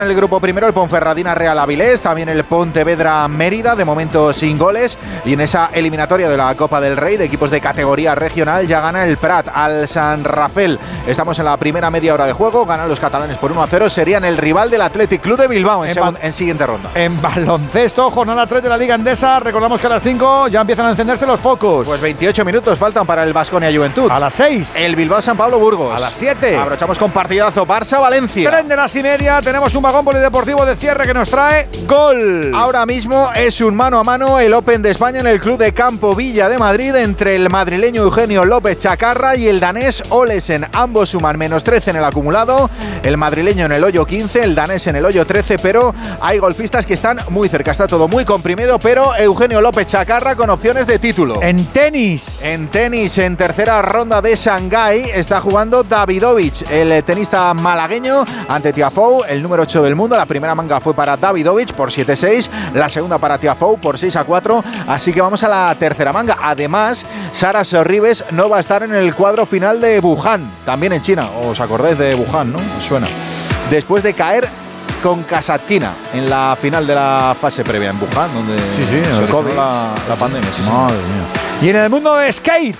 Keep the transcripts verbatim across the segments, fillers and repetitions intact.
El grupo primero, el Ponferradina Real Avilés, también el Pontevedra Mérida, de momento sin goles. Y en esa eliminatoria de la Copa del Rey de equipos de categoría regional ya gana el Prat al San Rafael. Estamos en la primera media hora de juego, ganan los catalanes por uno a cero, serían el rival del Athletic Club de Bilbao en, en, en siguiente ronda. En baloncesto, jornada tres de la Liga Endesa, recordamos que a las cinco ya empiezan a encenderse los focos. Pues veintiocho minutos faltan para el Baskonia Juventud. A las seis. El Bilbao San Pablo Burgos. A las siete. Abrochamos con partidazo Barça-Valencia. Tren de las y media, tenemos un vagón polideportivo de cierre que nos trae gol. Ahora mismo es un mano a mano el Open de España en el Club de Campo Villa de Madrid entre el madrileño Eugenio López Chacarra y el danés Olesen. Ambos suman menos trece en el acumulado, el madrileño en el hoyo quince, el danés en el hoyo trece, pero hay golfistas que están muy cerca, está todo muy comprimido, pero Eugenio López Chacarra con opciones de título. En tenis. En tenis, en tercera ronda de Shanghái, está jugando Davidovich, el tenista malagueño, ante Tiafoe, el número ocho del mundo. La primera manga fue para Davidovich por siete a seis, la segunda para Tiafoe por seis a cuatro, así que vamos a la tercera manga. Además, Sara Sorribes no va a estar en el cuadro final de Wuhan, también en China. ¿Os acordáis de Wuhan, no? ¿Os suena? Después de caer con Kasatkina en la final de la fase previa en Wuhan, donde sí, sí, se COVID, la, la pandemia. Sí, madre sí. mía. Y en el mundo de skate,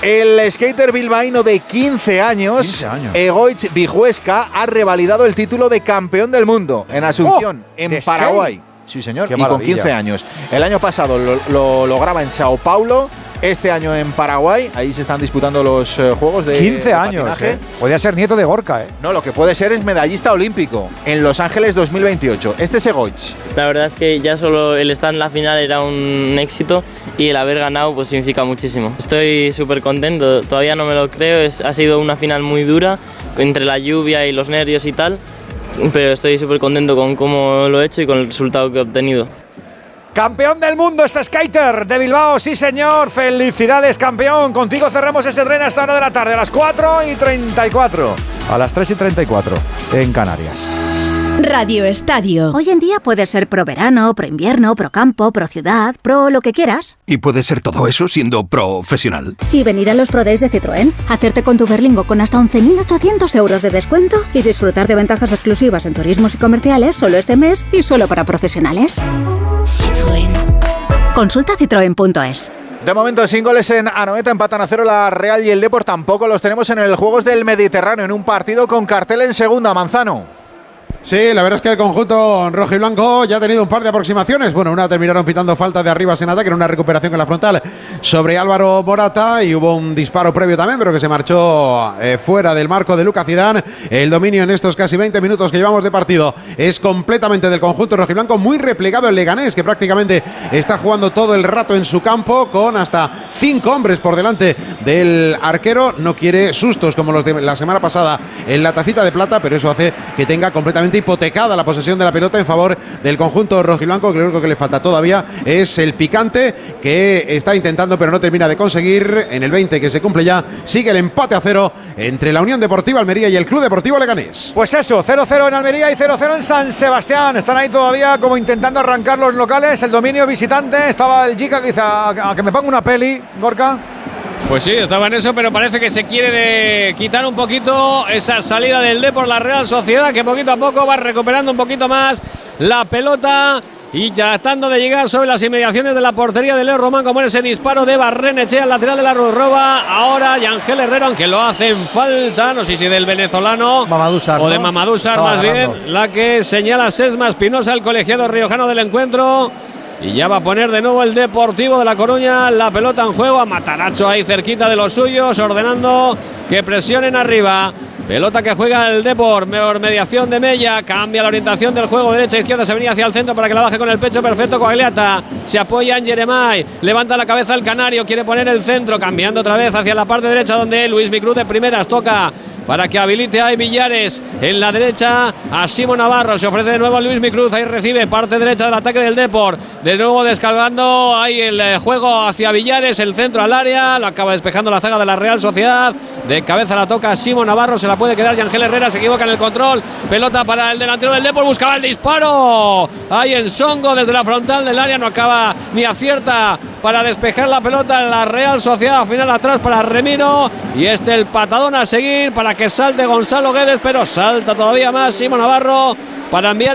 el skater bilbaíno de quince años, quince años. Egoitz Vijuesca, ha revalidado el título de campeón del mundo en Asunción, oh, en Paraguay. Skate. Sí, señor, Qué y maravilla. Con quince años. El año pasado lo, lo lograba en Sao Paulo, este año en Paraguay. Ahí se están disputando los uh, juegos de quince de años, eh. Podría ser nieto de Gorka, ¿eh? No, lo que puede ser es medallista olímpico en Los Ángeles dos mil veintiocho. Este es Egoitz. La verdad es que ya solo el estar en la final era un éxito y el haber ganado pues significa muchísimo. Estoy súper contento, todavía no me lo creo, es, ha sido una final muy dura, entre la lluvia y los nervios y tal, pero estoy súper contento con cómo lo he hecho y con el resultado que he obtenido. Campeón del mundo este skater de Bilbao, sí señor, felicidades campeón. Contigo cerramos ese tren a esta hora de la tarde, a las cuatro y treinta y cuatro, a las tres y treinta y cuatro en Canarias. Radio Estadio. Hoy en día puedes ser pro verano, pro invierno, pro campo, pro ciudad, pro lo que quieras. Y puedes ser todo eso siendo profesional. Y venir a los Pro Days de Citroën, hacerte con tu Berlingo con hasta once mil ochocientos euros de descuento y disfrutar de ventajas exclusivas en turismos y comerciales solo este mes y solo para profesionales. Citroën. Consulta citroen punto es. De momento sin goles en Anoeta, empatan a cero la Real y el Depor. Tampoco los tenemos en el Juegos del Mediterráneo, en un partido con cartel en segunda. Manzano. Sí, la verdad es que el conjunto rojiblanco ya ha tenido un par de aproximaciones. Bueno, una terminaron pitando falta de Arribas en ataque, en una recuperación con la frontal sobre Álvaro Morata, y hubo un disparo previo también, pero que se marchó eh, fuera del marco de Lucas Zidane. El dominio en estos casi veinte minutos que llevamos de partido es completamente del conjunto rojiblanco, muy replegado el Leganés, que prácticamente está jugando todo el rato en su campo, con hasta cinco hombres por delante del arquero. No quiere sustos como los de la semana pasada en la tacita de plata, pero eso hace que tenga completamente hipotecada la posesión de la pelota en favor del conjunto rojiblanco, que lo único que le falta todavía es el picante, que está intentando pero no termina de conseguir. En el veinte que se cumple ya, sigue el empate a cero entre la Unión Deportiva Almería y el Club Deportivo Leganés. Pues eso, cero cero en Almería y cero cero en San Sebastián. Están ahí todavía como intentando arrancar los locales, el dominio visitante. Estaba el Jica quizá a que me ponga una peli, Gorka. Pues sí, estaba en eso, pero parece que se quiere de quitar un poquito esa salida del Depor, la Real Sociedad, que poquito a poco va recuperando un poquito más la pelota y tratando de llegar sobre las inmediaciones de la portería de Leo Román, como en ese disparo de Barrenechea al lateral de la Rurroba. Ahora Yangel Herrero, aunque lo hacen falta, no sé si del venezolano Mamadou Sarr, o de ¿no? Mamadou Sarr, Estaba más ganando. bien, la que señala Sesma Espinosa, el colegiado riojano del encuentro. Y ya va a poner de nuevo el Deportivo de La Coruña la pelota en juego, a Mataracho ahí cerquita de los suyos, ordenando que presionen arriba. Pelota que juega el Depor, mejor mediación de Mella, cambia la orientación del juego, derecha izquierda, se venía hacia el centro para que la baje con el pecho perfecto Coagliata, se apoya en Jeremai, levanta la cabeza el canario, quiere poner el centro, cambiando otra vez hacia la parte derecha donde Luis Micruz de primeras toca para que habilite a Villares en la derecha a Simo Navarro, se ofrece de nuevo a Luis Micruz, ahí recibe parte derecha del ataque del Depor, de nuevo descargando ahí el eh, juego hacia Villares, el centro al área, lo acaba despejando la zaga de la Real Sociedad, de cabeza la toca Simo Navarro, se la puede quedar Yangel Herrera, se equivoca en el control, pelota para el delantero del Depor, buscaba el disparo, ahí en Songo desde la frontal del área, no acaba ni acierta para despejar la pelota en la Real Sociedad, al final atrás para Remiro, y este el patadón a seguir para que salte Gonzalo Guedes, pero salta todavía más Simo Navarro para enviar